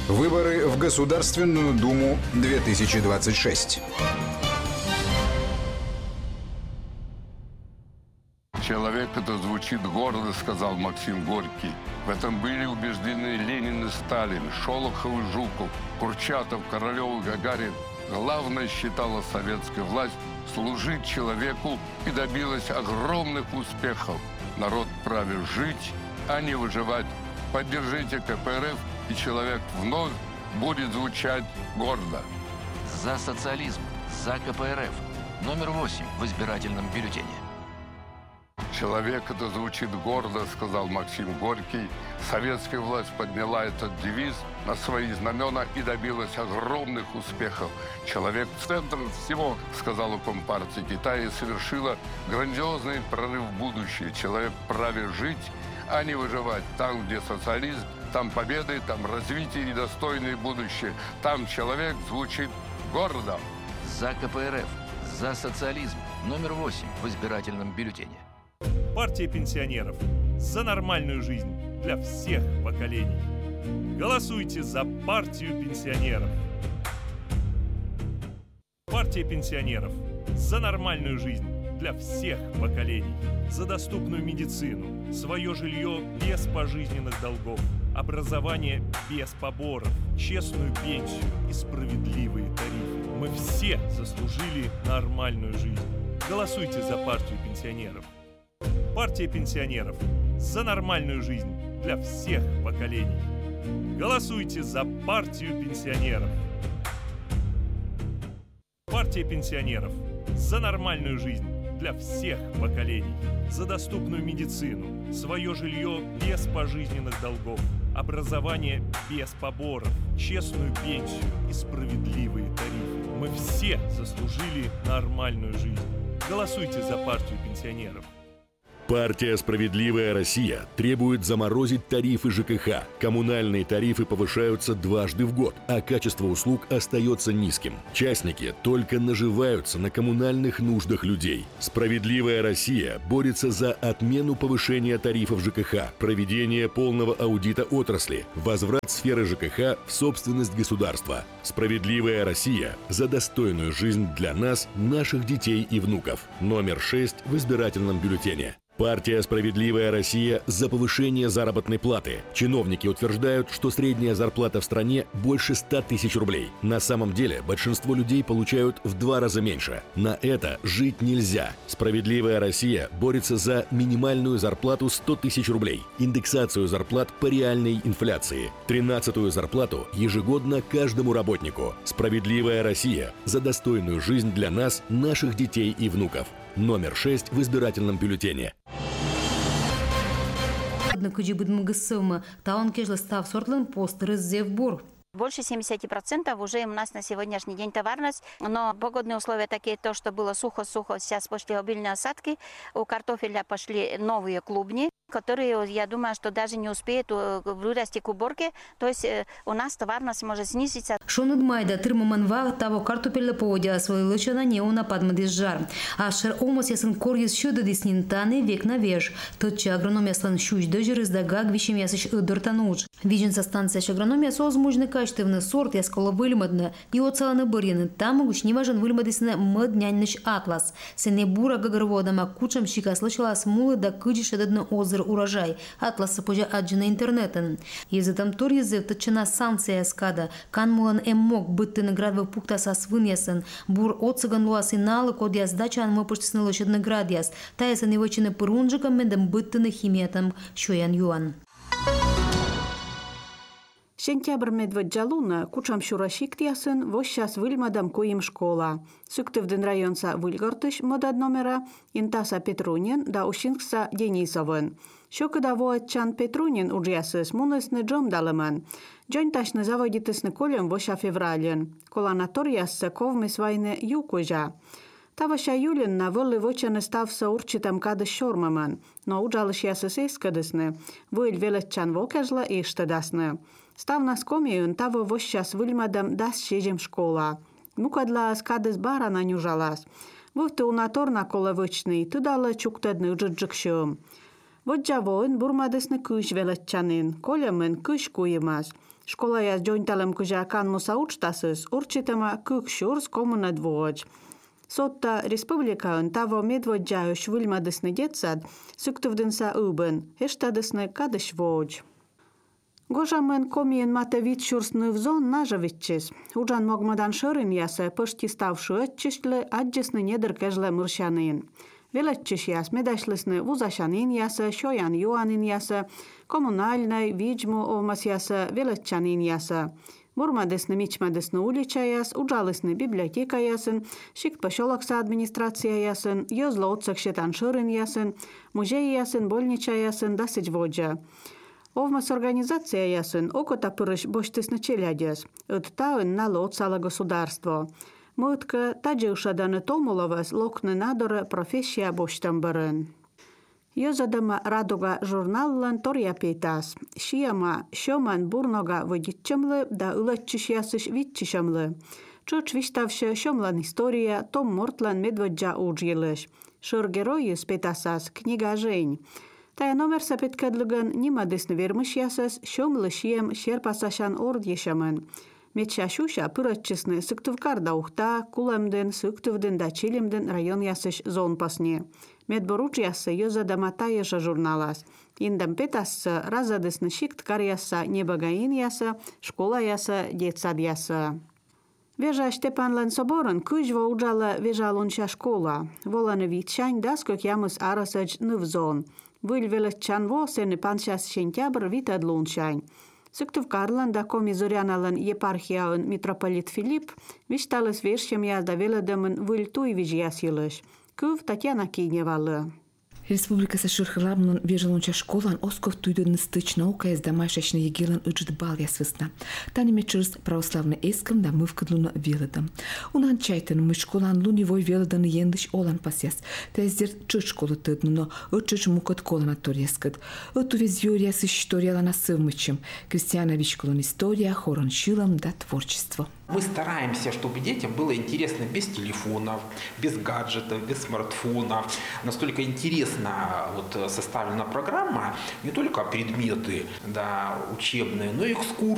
Выборы в Государственную Думу 2026. Человек это звучит гордо, сказал Максим Горький. В этом были убеждены Ленин и Сталин, Шолохов и Жуков, Курчатов, Королев и Гагарин. Главное, считала советская власть, служить человеку и добилась огромных успехов. Народ вправе жить, а не выживать. Поддержите КПРФ, и человек вновь будет звучать гордо. За социализм, за КПРФ. Номер 8 в избирательном бюллетене. Человек это звучит гордо, сказал Максим Горький. Советская власть подняла этот девиз на свои знамена и добилась огромных успехов. Человек в центре всего, сказала Компартия Китая, и совершила грандиозный прорыв в будущее. Человек вправе жить, а не выживать. Там, где социализм, там победы, там развитие и достойное будущее. Там человек звучит гордо. За КПРФ, за социализм. Номер 8 в избирательном бюллетене. Партия пенсионеров. За нормальную жизнь для всех поколений. Голосуйте за партию пенсионеров. Партия пенсионеров. За нормальную жизнь для всех поколений. За доступную медицину, свое жилье без пожизненных долгов, образование без поборов, честную пенсию и справедливые тарифы. Мы все заслужили нормальную жизнь. Голосуйте за партию пенсионеров. Партия пенсионеров. За нормальную жизнь для всех поколений. Голосуйте за партию пенсионеров. Партия пенсионеров. За нормальную жизнь для всех поколений. За доступную медицину, свое жилье без пожизненных долгов, образование без поборов, честную пенсию и справедливые тарифы. Мы все заслужили нормальную жизнь. Голосуйте за партию пенсионеров. Партия «Справедливая Россия» требует заморозить тарифы ЖКХ. Коммунальные тарифы повышаются дважды в год, а качество услуг остается низким. Частники только наживаются на коммунальных нуждах людей. «Справедливая Россия» борется за отмену повышения тарифов ЖКХ, проведение полного аудита отрасли, возврат сферы ЖКХ в собственность государства. «Справедливая Россия» за достойную жизнь для нас, наших детей и внуков. Номер 6 в избирательном бюллетене. Партия «Справедливая Россия» за повышение заработной платы. Чиновники утверждают, что средняя зарплата в стране больше 100 тысяч рублей. На самом деле большинство людей получают в 2 раза меньше. На это жить нельзя. «Справедливая Россия» борется за минимальную зарплату 100 тысяч рублей, индексацию зарплат по реальной инфляции, 13-ю зарплату ежегодно каждому работнику. «Справедливая Россия» за достойную жизнь для нас, наших детей и внуков. Номер 6 в избирательном бюллетене. Больше 70% уже у нас на сегодняшний день товарность, но погодные условия такие, то, что было сухо-сухо, сейчас пошли обильные осадки, у картофеля пошли новые клубни, которые, я думаю, что даже не успеют вырасти к уборке, то есть у нас товарность может снизиться. Шонудмайда тырмаманва того картофеля поводя свой лучана не у нападмады жар. Ашер омос ясын корьес щуды диснинтаны век на веж. Тотча агрономия слан щуч дожир издага гвищем ясыш ыдыртануч. Видженса станция агрономия созмужный качественный сорт яскола выльмадна и оцаланы бырьяны. Там уж не важен выльмадысны мыднянныш атлас. Сене бура гагарводама кучам щика слышала смулы да кыджиш эдадны озыр урожай. Атласа позя аджина интернетен. Езетам тур езет тачана санкция скада. Канмулан эммок бытты наградва пуктаса свыньясын. Бур оцыган луасы налы кодяс дачан выпуштисны лошадны градяс. Таясан его чины пырунжикам мендем быттыны химиятам шоян юан. Сентябрь медведжалуна кучам шурашик тясын вощас выльмадам коим школа. Суктывдын районса выльгортыш модад номера интаса Петрунин да ушинкса Денисовын. Шокыда воатчан Петрунин уджясыс мунысны джом далыман. Джон ташны заводитысны колем воша феврален. Коланатор яссы ковмы свайны юкужа. Таваша юлин на вылы вочаны ставса урчитам кады шормаман, но уджалыш ясыс эскадысны. Выль велетчан вокежла и штадасны. Ставна скомиюн таво вощас выльмадам дас шежем школа. Мукадла скадыс барана нюжалас. Вовты унаторна коловычный, тыдала чуктадны джиджикшым. Vodjavoin burmadesne kyysveletchanin, koljamen kyyskuimas. Školajas jointalem kuja kanmusa učtasus, určitama kykšurs komunadvoj. Sotta Respublikaun tavo medvodjajus vilmadesne detsad, syktuvdensa uben, heštadesne kadešvoj. Gožamen komien matevitšurs nivzon nažavitčis. Ujan mogmadan šörin jase păști stavšu ötčistle adjesne nederkežle mršanin. Veletčis jas medašlisne vuzašanin jase, šojan joanin jase, komunalnej vidžmu ovmas jase, veletčanin jase. Burmadesne mičmadesne uliča jas, udžalisne biblioteka jasen, šikt pašoloksa administracija jasen, jozlo odsakšetan šörin jasen, muzej jasen, bolniča jasen, dasič vodja. Овмас организация ясын окота пырыш боштысны челядес, ыттаын нало отсала государство. Мытка таджиушаданы томуловас локны надоры профессия боштан бырын. Йозадама радуга журналлан торя пейтас. Шияма шоман бурнога водитчымлы да ылатчыш ясыш витчишымлы. Чуч виштавшы шомлан история том мортлан медводжа уджелыш. Шыр герои спетасас книга Жень. Тая номер сапеткадлыган нимадысны вермыш ясас, шомлы шием шерпасашан орд ешамын. Метша шуша пыратчысны сыктывкарда ухта, кулемден, сыктывден да чилемден район ясыш зон пасне. Медборуч ясы йозадама таеша журналас. Индам петассы разадысны шикт кар яса небагаин яса, школа яса, детсад яса. Вежа Штепанлан соборын күжва уджала вежалунша школа. Воланы витшань даскок ямыс арасач нывзон. Выльвелетчан восены паншас сентябр витад луншань. Сыктывкарлан да комизуряналан епархияын митрополит Филипп вишталыс вершем язда веледемын выль туй вижясилыш. Күв Татьяна Киневалы. Республика Сашырхыламнын вежалунча школан Осков туйдын стычна окаяз да майшачны егелан ыджыт бал ясвысна. Таниме чырс православны эскам да мывкадлуна веледам. Унан чайтын мы школан луневой веледаны ендыш олан пасяс. Тездер чыт школы тыднуно, ычыч мукат колана торескат. Эту вез юрияс историяла насывмычым. Крестьянович колон история, хорон шилам да творчество. Мы стараемся, чтобы детям было интересно без телефонов, без гаджетов, без смартфонов. Настолько интересно составлена программа, не только предметы учебные, но и экскурсии.